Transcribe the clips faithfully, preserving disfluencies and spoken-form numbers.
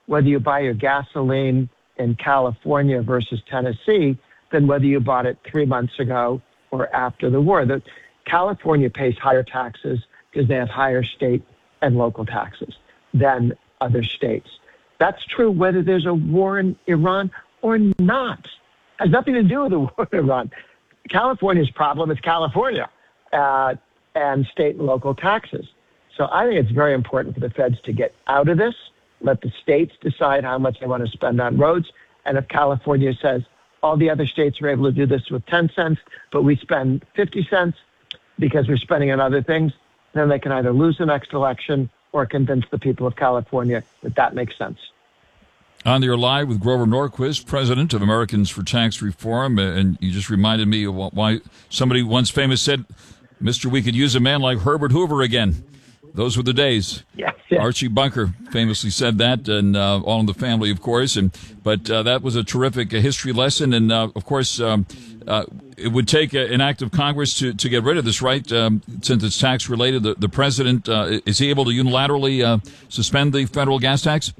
whether you buy your gasoline in California versus Tennessee than whether you bought it three months ago or after the war. The, California pays higher taxes because they have higher state and local taxes than other states. That's true whether there's a war in Iran or not. It has nothing to do with the war in Iran. California's problem is California uh, and state and local taxes. So I think it's very important for the feds to get out of this, let the states decide how much they want to spend on roads. And if California says all the other states are able to do this with ten cents, but we spend fifty cents because we're spending on other things, then they can either lose the next election or convince the people of California that that makes sense. On the air live with Grover Norquist, president of Americans for Tax Reform, and you just reminded me of why somebody once famous said, Mister We could use a man like Herbert Hoover again. Those were the days. Yes, yes. Archie Bunker famously said that, and uh, All in the Family, of course. And but uh, that was a terrific uh, history lesson. And uh, of course, um, uh, it would take a, an act of Congress to, to get rid of this, right? Um, since it's tax related, the, the president uh, is he able to unilaterally uh, suspend the federal gas tax?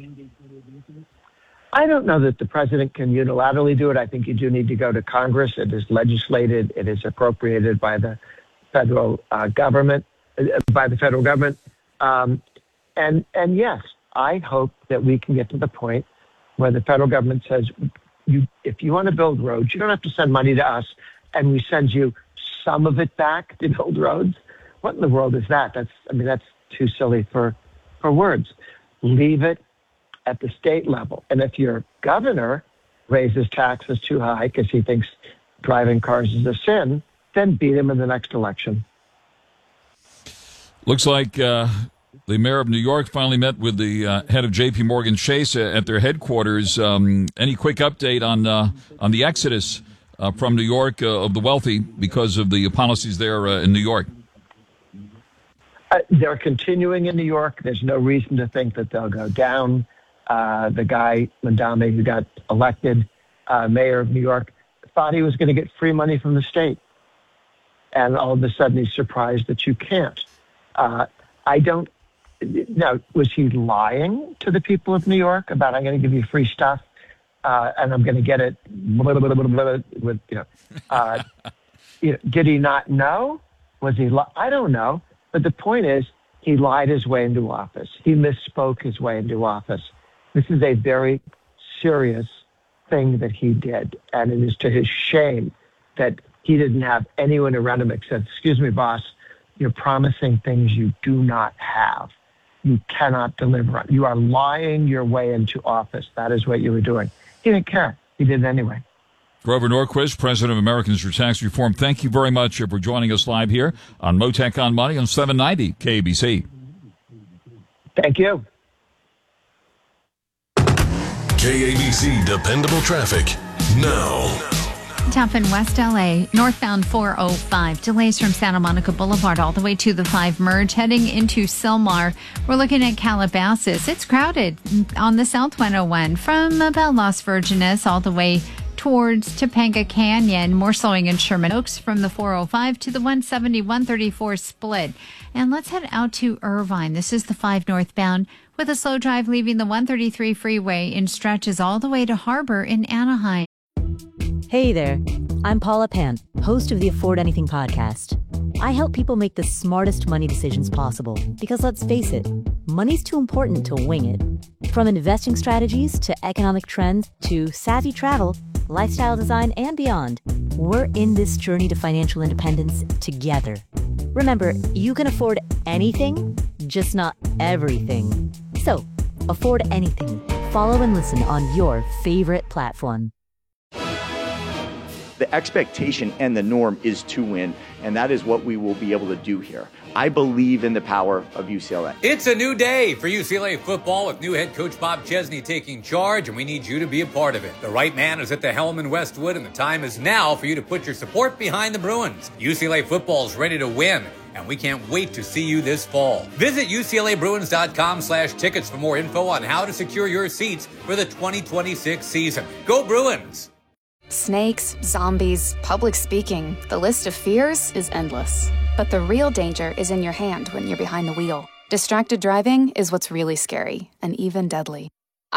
I don't know that the president can unilaterally do it. I think you do need to go to Congress. It is legislated. It is appropriated by the federal uh, government. by the federal government. Um, and, and yes, I hope that we can get to the point where the federal government says, you, if you want to build roads, you don't have to send money to us, and we send you some of it back to build roads. What in the world is that? That's, I mean, that's too silly for, for words. Leave it at the state level. And if your governor raises taxes too high because he thinks driving cars is a sin, then beat him in the next election. Looks like uh, the mayor of New York finally met with the uh, head of J P Morgan Chase at their headquarters. Um, any quick update on uh, on the exodus uh, from New York uh, of the wealthy because of the policies there uh, in New York? Uh, they're continuing in New York. There's no reason to think that they'll go down. Uh, the guy, Madame, who got elected uh, mayor of New York, thought he was going to get free money from the state. And all of a sudden he's surprised that you can't. Uh, I don't now, was he lying to the people of New York about, I'm going to give you free stuff uh, and I'm going to get it blah, blah, blah, blah, blah, with, you know, uh, you know, did he not know? Was he, li- I don't know. But the point is, he lied his way into office. He misspoke his way into office. This is a very serious thing that he did. And it is to his shame that he didn't have anyone around him except, excuse me, boss, you're promising things you do not have. You cannot deliver on. You are lying your way into office. That is what you were doing. He didn't care. He did it anyway. Grover Norquist, president of Americans for Tax Reform, thank you very much for joining us live here on Motec on Money on seven ninety K B C. Thank you. K A B C Dependable Traffic now. Tough in West L A, northbound four oh five. Delays from Santa Monica Boulevard all the way to the five merge. Heading into Sylmar, we're looking at Calabasas. It's crowded on the South one oh one from about Las Virgenes all the way towards Topanga Canyon. More slowing in Sherman Oaks from the four oh five to the one seventy, one thirty-four split. And let's head out to Irvine. This is the five northbound with a slow drive leaving the one thirty-three freeway in stretches all the way to Harbor in Anaheim. Hey there, I'm Paula Pant, host of the Afford Anything podcast. I help people make the smartest money decisions possible because let's face it, money's too important to wing it. From investing strategies to economic trends to savvy travel, lifestyle design, and beyond, we're in this journey to financial independence together. Remember, you can afford anything, just not everything. So, afford anything. Follow and listen on your favorite platform. The expectation and the norm is to win, and that is what we will be able to do here. I believe in the power of U C L A. It's a new day for U C L A football with new head coach Bob Chesney taking charge, and we need you to be a part of it. The right man is at the helm in Westwood, and the time is now for you to put your support behind the Bruins. U C L A football is ready to win, and we can't wait to see you this fall. Visit U C L A Bruins dot com slash tickets for more info on how to secure your seats for the twenty twenty-six season. Go Bruins! Snakes, zombies, public speaking. The list of fears is endless. But the real danger is in your hand when you're behind the wheel. Distracted driving is what's really scary and even deadly.